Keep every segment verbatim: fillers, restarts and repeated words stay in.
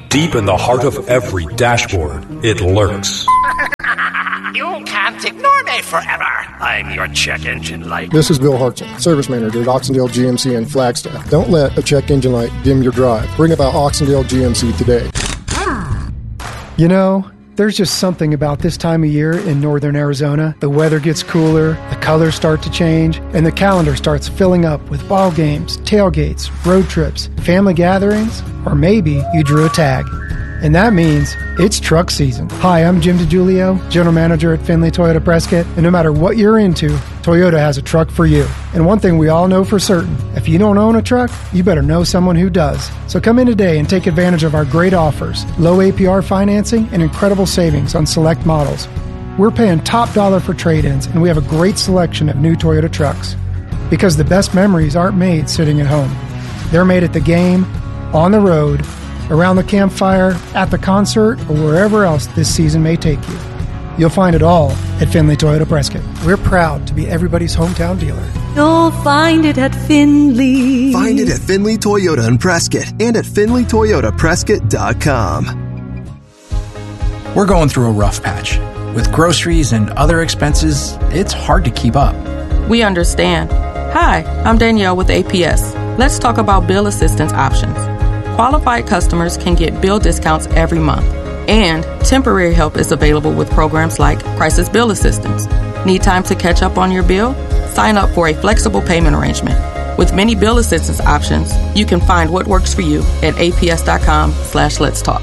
Deep in the heart of every dashboard, it lurks. You can't ignore me forever. I'm your check engine light. This is Bill Hartson, Service Manager at Oxendale G M C in Flagstaff. Don't let a check engine light dim your drive. Bring about Oxendale G M C today. You know, there's just something about this time of year in northern Arizona. The weather gets cooler, the colors start to change, and the calendar starts filling up with ball games, tailgates, road trips, family gatherings, or maybe you drew a tag. And that means it's truck season. Hi, I'm Jim DiGiulio, General Manager at Findlay Toyota Prescott, and no matter what you're into, Toyota has a truck for you. And one thing we all know for certain, if you don't own a truck, you better know someone who does. So come in today and take advantage of our great offers, low A P R financing, and incredible savings on select models. We're paying top dollar for trade-ins, and we have a great selection of new Toyota trucks. Because the best memories aren't made sitting at home. They're made at the game, on the road, around the campfire, at the concert, or wherever else this season may take you. You'll find it all at Findlay Toyota Prescott. We're proud to be everybody's hometown dealer. You'll find it at Findlay. Find it at Findlay Toyota in Prescott and at Findlay Toyota Prescott dot com. We're going through a rough patch. With groceries and other expenses, it's hard to keep up. We understand. Hi, I'm Danielle with A P S. Let's talk about bill assistance options. Qualified customers can get bill discounts every month, and temporary help is available with programs like Crisis Bill Assistance. Need time to catch up on your bill? Sign up for a flexible payment arrangement. With many bill assistance options, you can find what works for you at aps.com slash let's talk.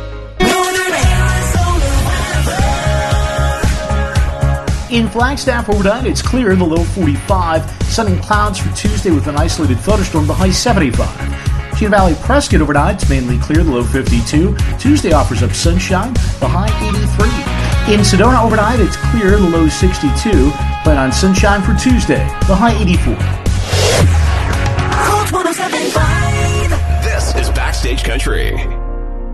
In Flagstaff overnight, it's clear in the low forty-five. Sun and clouds for Tuesday with an isolated thunderstorm, the high seventy-five. Chino Valley Prescott overnight, it's mainly clear, the low fifty-two. Tuesday offers up sunshine, the high eighty-three. In Sedona overnight, it's clear, the low sixty-two. Plan on sunshine for Tuesday, the high eighty-four. This is Backstage Country.